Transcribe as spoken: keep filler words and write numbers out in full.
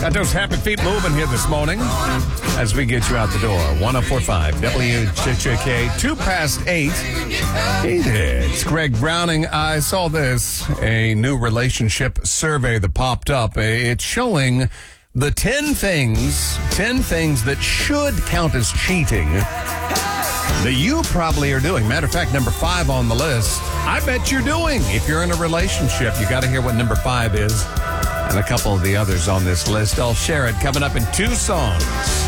Got those happy feet moving here this morning as we get you out the door. one oh four point five W J K, two past eight. Hey there, it's Greg Browning. I saw this, a new relationship survey that popped up. It's showing the ten things, ten things that should count as cheating that you probably are doing. Matter of fact, number five on the list, I bet you're doing. If you're in a relationship, you got to hear what number five is. And a couple of the others on this list. I'll share it coming up in two songs.